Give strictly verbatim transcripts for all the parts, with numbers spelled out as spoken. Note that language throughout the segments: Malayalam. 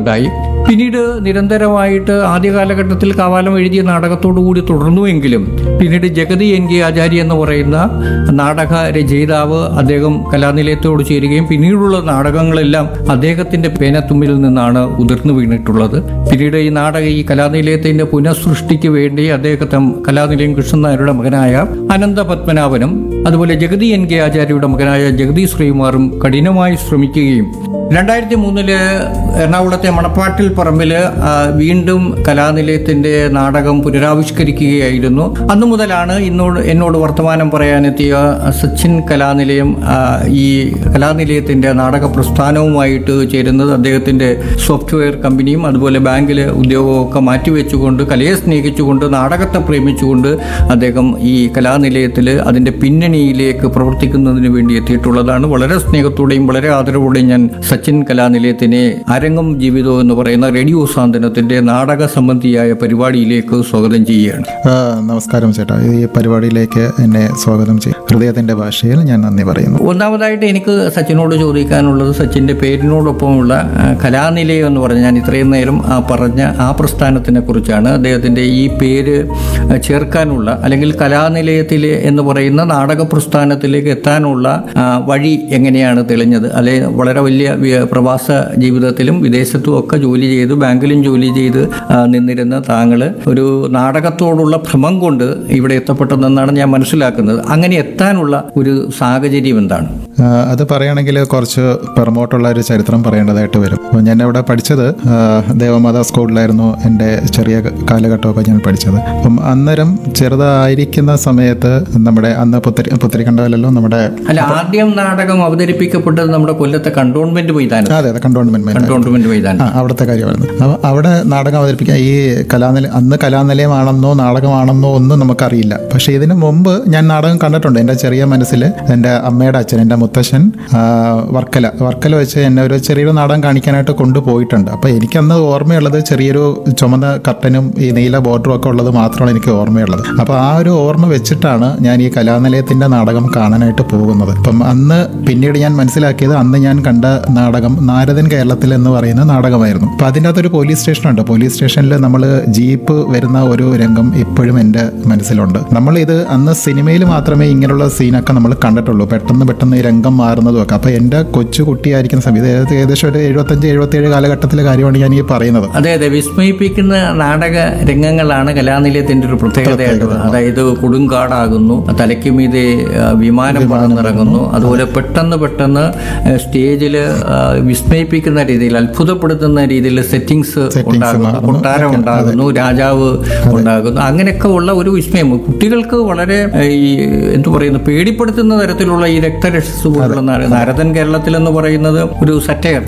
ഉണ്ടായി. പിന്നീട് നിരന്തരമായിട്ട് ആദ്യ കാലഘട്ടത്തിൽ കാവാലം എഴുതിയ നാടകത്തോടു കൂടി തുടർന്നുവെങ്കിലും പിന്നീട് ജഗതി എൻ കെ ആചാര്യ എന്ന് പറയുന്ന നാടക രചയിതാവ് അദ്ദേഹം കലാനിലയത്തോട് ചേരുകയും പിന്നീടുള്ള നാടകങ്ങളെല്ലാം അദ്ദേഹത്തിന്റെ പേനത്തുമ്പിൽ നിന്നാണ് ഉതിർന്നു വീണിട്ടുള്ളത്. പിന്നീട് ഈ നാടക ഈ കലാനിലയത്തിന്റെ പുനഃസൃഷ്ടിക്ക് വേണ്ടി അദ്ദേഹത്തെ കലാനിലയം കൃഷ്ണൻ നായരുടെ മകനായ അനന്ത പത്മനാഭനും അതുപോലെ ജഗതി എൻ കെ ആചാര്യയുടെ മകനായ ജഗതി ശ്രീകുമാറും കഠിനമായി ശ്രമിക്കുകയും രണ്ടായിരത്തി മൂന്നില് എറണാകുളത്തെ മണപ്പാട്ടിൽ പറമ്പില് വീണ്ടും കലാനിലയത്തിന്റെ നാടകം പുനരാവിഷ്കരിക്കുകയായിരുന്നു. അന്നു മുതലാണ് ഇന്നോട് എന്നോട് വർത്തമാനം പറയാനെത്തിയ സച്ചിൻ കലാനിലയം ഈ കലാനിലയത്തിന്റെ നാടക പ്രസ്ഥാനവുമായിട്ട് ചേരുന്നത്. അദ്ദേഹത്തിന്റെ സോഫ്റ്റ്വെയർ കമ്പനിയും അതുപോലെ ബാങ്കിലെ ഉദ്യോഗവും ഒക്കെ മാറ്റിവെച്ചുകൊണ്ട് കലയെ സ്നേഹിച്ചുകൊണ്ട് നാടകത്തെ പ്രേമിച്ചുകൊണ്ട് അദ്ദേഹം ഈ കലാനിലയത്തിൽ അതിന്റെ പിന്നണിയിലേക്ക് പ്രവർത്തിക്കുന്നതിന് വേണ്ടി എത്തിയിട്ടുള്ളതാണ്. വളരെ സ്നേഹത്തോടെയും വളരെ ആദരവോടെയും ഞാൻ സച്ചിൻ കലാനിലയത്തിനെ അരങ്ങും ജീവിതവും എന്ന് പറയുന്ന റേഡിയോ സാന്ത്വനത്തിന്റെ നാടക സംബന്ധിയായ പരിപാടിയിലേക്ക് സ്വാഗതം ചെയ്യുകയാണ്. നമസ്കാരം ചേട്ടാ, ഈ പരിപാടിയിലേക്ക് എന്നെ സ്വാഗതം ചെയ്യും ഹൃദയത്തിന്റെ ഭാഷയിൽ ഞാൻ നന്ദി പറയുന്നു. ഒന്നാമതായിട്ട് എനിക്ക് സച്ചിനോട് ചോദിക്കാനുള്ളത് സച്ചിന്റെ പേരിനോടൊപ്പമുള്ള കലാനിലയം എന്ന് പറഞ്ഞ ഞാൻ ഇത്രയും നേരം ആ പറഞ്ഞ ആ പ്രസ്ഥാനത്തിനെ കുറിച്ചാണ്. അദ്ദേഹത്തിന്റെ ഈ പേര് ചേർക്കാനുള്ള അല്ലെങ്കിൽ കലാനിലയത്തിൽ എന്ന് പറയുന്ന നാടക പ്രസ്ഥാനത്തിലേക്ക് എത്താനുള്ള വഴി എങ്ങനെയാണ് തെളിഞ്ഞത്? അല്ലെ വളരെ വലിയ പ്രവാസ ജീവിതത്തിലും വിദേശത്തും ഒക്കെ ജോലി ചെയ്ത് ബാങ്കിലും ജോലി ചെയ്ത് നിന്നിരുന്ന താങ്കൾ ഒരു നാടകത്തോടുള്ള ഭ്രമം കൊണ്ട് ഇവിടെ എത്തപ്പെട്ടതെന്നാണ് ഞാൻ മനസ്സിലാക്കുന്നത്. അങ്ങനെ എത്താനുള്ള ഒരു സാഹചര്യം എന്താണ്? അത് പറയുകയാണെങ്കിൽ കുറച്ച് പിറമോട്ടുള്ള ഒരു ചരിത്രം പറയേണ്ടതായിട്ട് വരും. അപ്പോൾ ഞാൻ ഇവിടെ പഠിച്ചത് ദേവമാതാ സ്കൂളിലായിരുന്നു എൻ്റെ ചെറിയ കാലഘട്ടമൊക്കെ ഞാൻ പഠിച്ചത്. അപ്പം അന്നേരം ചെറുതായിരിക്കുന്ന സമയത്ത് നമ്മുടെ അന്ന് പുത്തരി പുത്തരിക്കണ്ടല്ലോ നമ്മുടെ അല്ല ആദ്യം നാടകം അവതരിപ്പിക്കപ്പെട്ടത് നമ്മുടെ കൊല്ലത്തെ കണ്ടോൺമെന്റ് മൈതാനം. അതെ അതെ കണ്ടോൺമെന്റ് കണ്ടോൺമെന്റ് മൈതാനം അവിടുത്തെ കാര്യമായിരുന്നു. അപ്പോൾ അവിടെ നാടകം അവതരിപ്പിക്കാൻ ഈ കലാനിലയം അന്ന് കലാനിലയമാണെന്നോ നാടകമാണെന്നോ ഒന്നും നമുക്കറിയില്ല. പക്ഷേ ഇതിനു മുമ്പ് ഞാൻ നാടകം കണ്ടിട്ടുണ്ട്. എൻ്റെ ചെറിയ മനസ്സിൽ എൻ്റെ അമ്മയുടെ അച്ഛൻ എൻ്റെ മുത്തശ്ശൻ വർക്കല വർക്കല വെച്ച് എന്നെ ഒരു ചെറിയൊരു നാടകം കാണിക്കാനായിട്ട് കൊണ്ടുപോയിട്ടുണ്ട്. അപ്പോൾ എനിക്കന്ന് ഓർമ്മയുള്ളത് ചെറിയൊരു ചുമന്ന കർട്ടനും ഈ നീല ബോർഡറും ഒക്കെ ഉള്ളത് മാത്രമാണ് എനിക്ക് ഓർമ്മയുള്ളത്. അപ്പോൾ ആ ഒരു ഓർമ്മ വെച്ചിട്ടാണ് ഞാൻ ഈ കലാനിലയത്തിൻ്റെ നാടകം കാണാനായിട്ട് പോകുന്നത്. അപ്പം അന്ന് പിന്നീട് ഞാൻ മനസ്സിലാക്കിയത് അന്ന് ഞാൻ കണ്ട നാടകം നാരദൻ കേരളത്തിൽ എന്ന് പറയുന്ന നാടകമായിരുന്നു. അപ്പം അതിൻ്റെ അകത്തൊരു പോലീസ് സ്റ്റേഷനുണ്ട്. പോലീസ് സ്റ്റേഷനിൽ നമ്മൾ ജീപ്പ് വരുന്ന ഒരു രംഗം ഇപ്പോഴും എൻ്റെ മനസ്സിലുണ്ട്. നമ്മളിത് അന്ന് സിനിമയിൽ മാത്രമേ ഇങ്ങനെയുള്ള സീനൊക്കെ നമ്മൾ കണ്ടിട്ടുള്ളൂ. പെട്ടെന്ന് പെട്ടെന്ന് ഈ രംഗം മാറുന്നതും ഒക്കെ. അപ്പോൾ എൻ്റെ കൊച്ചു കുട്ടിയായിരിക്കുന്ന സമയത്ത് ഏകദേശം ഒരു എഴുപത്തഞ്ച് എഴുപത്തിയേഴ് കാലഘട്ടത്തിലെ കാര്യമാണ് ഞാൻ ഈ പറയുന്നത്. അതെ അതെ വിസ്മയിപ്പിക്കുന്ന നാടക രംഗങ്ങളാണ് കലാനിലയത്തിന്റെ ഒരു പ്രത്യേകതയായിട്ട്. അതായത് കൊടുങ്കാടാകുന്നു, തലയ്ക്ക് മീതെ വിമാനം പറന്നിറങ്ങുന്നു, അതുപോലെ പെട്ടെന്ന് പെട്ടെന്ന് സ്റ്റേജിൽ വിസ്മയിപ്പിക്കുന്ന രീതിയിൽ അത്ഭുതപ്പെടുത്തുന്ന രീതിയിൽ സെറ്റിങ്സ് ഉണ്ടാകുന്നു, കൊട്ടാരം ഉണ്ടാകുന്നു, രാജാവ് ഉണ്ടാകുന്നു. അങ്ങനെയൊക്കെ ഉള്ള ഒരു വിസ്മയം കുട്ടികൾക്ക് വളരെ ഈ എന്തു പറയുന്നു പേടിപ്പെടുത്തുന്ന തരത്തിലുള്ള ഈ രക്തരക്ഷസ് പോലുള്ള നാരദൻ കേരളത്തിൽ എന്ന് പറയുന്നത് ഒരു സറ്റയർ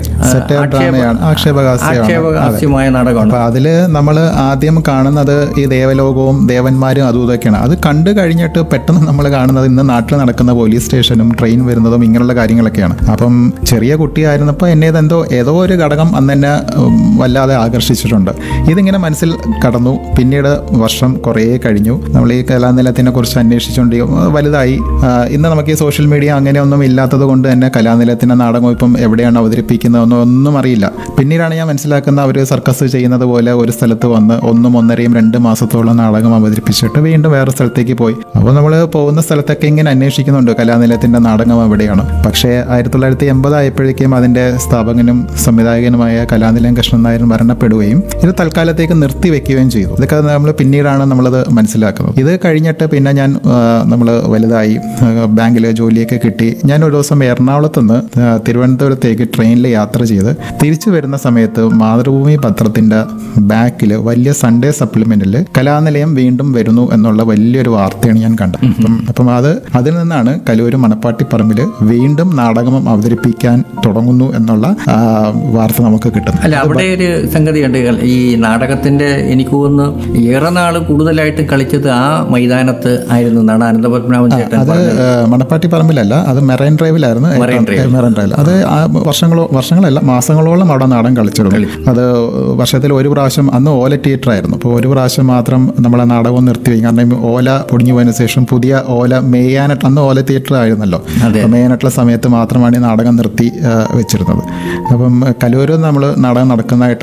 ആക്ഷേപഹാസ്യമായ നാടകമാണ്. അപ്പൊ അതില് നമ്മൾ ആദ്യം കാണുന്നത് ഈ ദേവലോകവും ദേവന്മാരും അതും ഇതൊക്കെയാണ്. അത് കണ്ടു കഴിഞ്ഞിട്ട് പെട്ടെന്ന് നമ്മൾ കാണുന്നത് ഇന്ന് നാട്ടിൽ നടക്കുന്ന പോലീസ് സ്റ്റേഷനും ട്രെയിൻ വരുന്നതും ഇങ്ങനെയുള്ള കാര്യങ്ങളൊക്കെയാണ്. അപ്പം ചെറിയ കുട്ടിയായിരുന്നപ്പോൾ എന്നെ ഇതെന്തോ ഏതോ ഒരു ഘടകം അന്ന് തന്നെ വല്ലാതെ ആകർഷിച്ചിട്ടുണ്ട്. ഇതിങ്ങനെ മനസ്സിൽ കടന്നു. പിന്നീട് വർഷം കുറേ കഴിഞ്ഞു. നമ്മൾ ഈ കലാനിലയത്തിനെ കുറിച്ച് അന്വേഷിച്ചുകൊണ്ട് വലുതായി. ഇന്ന് നമുക്ക് ഈ സോഷ്യൽ മീഡിയ അങ്ങനെയൊന്നും ഇല്ലാത്തത് കൊണ്ട് തന്നെ കലാനിലയത്തിൻ്റെ നാടകം ഇപ്പം എവിടെയാണ് അവതരിപ്പിക്കുന്നതെന്നോ ഒന്നും അറിയില്ല. പിന്നീടാണ് ഞാൻ മനസ്സിലാക്കുന്ന അവർ സർക്കസ് ചെയ്യുന്നത് പോലെ ഒരു സ്ഥലത്ത് വന്ന് ഒന്നും ഒന്നരയും രണ്ട് മാസത്തോളം നാടകം അവതരിപ്പിച്ചിട്ട് വീണ്ടും വേറെ സ്ഥലത്തേക്ക് പോയി. അപ്പോൾ നമ്മൾ പോകുന്ന സ്ഥലത്തൊക്കെ ഇങ്ങനെ അന്വേഷിക്കുന്നുണ്ട് കലാനിലയത്തിൻ്റെ നാടകം എവിടെയാണ്. പക്ഷേ ആയിരത്തി തൊള്ളായിരത്തി എൺപതായപ്പോഴേക്കും അതിൻ്റെ സ്ഥാപകനും സംവിധായകനുമായ കലാനിലയം കൃഷ്ണൻ നായർ മരണപ്പെടുകയും ഇത് തൽക്കാലത്തേക്ക് നിർത്തിവെക്കുകയും ചെയ്തു. ഇതൊക്കെ നമ്മൾ പിന്നീടാണ് നമ്മളത് മനസ്സിലാക്കുന്നത്. ഇത് കഴിഞ്ഞിട്ട് പിന്നെ ഞാൻ നമ്മൾ വലുതായി ബാങ്കിൽ ജോലിയൊക്കെ കിട്ടി. ഞാൻ ഒരു ദിവസം എറണാകുളത്ത് നിന്ന് തിരുവനന്തപുരത്തേക്ക് ട്രെയിനിൽ യാത്ര ചെയ്ത് തിരിച്ചു വരുന്ന സമയത്ത് മാതൃഭൂമി പത്രത്തിന്റെ ബാക്കിൽ വലിയ സൺഡേ സപ്ലിമെന്റിൽ കലാനിലയം വീണ്ടും വരുന്നു എന്നുള്ള വലിയൊരു വാർത്തയാണ് ഞാൻ കണ്ടത്. അപ്പം അപ്പം അത് അതിൽ നിന്നാണ് കലൂര് മണപ്പാട്ടിപ്പറമ്പിൽ വീണ്ടും നാടകം അവതരിപ്പിക്കാൻ തുടങ്ങുന്നു എന്നുള്ള വാർത്ത നമുക്ക് കിട്ടുന്നത്. അല്ല അവിടെ ഒരു സംഗതിയുണ്ട്. ഈ നാടകത്തിന്റെ എനിക്ക് തോന്നുന്നു ഏറെ നാൾ കൂടുതലായിട്ട് കളിച്ചത് ആ മൈതാനത്ത് ആയിരുന്നു എന്നാണ് അനന്തപത്മനാഭൻ ചേട്ടൻ. അത് മണപ്പാട്ടിപ്പറമ്പിലല്ല, അത് മെറൈൻ ഡ്രൈവിലായിരുന്നു. മെറൈൻ ഡ്രൈവിൽ അത് വർഷങ്ങളോ വർഷങ്ങളല്ല മാസങ്ങളോളം അവിടെ നാടകം കളിച്ചിരുന്നു. അത് വർഷത്തിൽ ഒരു പ്രാവശ്യം അന്ന് ഓല തിയേറ്റർ ആയിരുന്നു. അപ്പോൾ ഒരു പ്രാവശ്യം മാത്രം നമ്മളെ നാടകം നിർത്തിവെക്കും. കാരണം ഓല പൊടിഞ്ഞു പോയതിനു ശേഷം പുതിയ ഓല മേയാനായിട്ട് അന്ന് ഓല തിയേറ്റർ ആയിരുന്നല്ലോ. മേയാനായിട്ടുള്ള സമയത്ത് മാത്രമാണ് ഈ നാടകം നിർത്തി വെച്ചിരുന്നത്. അപ്പം കലൂര് നമ്മൾ നാടകം നടക്കുന്നതായിട്ട്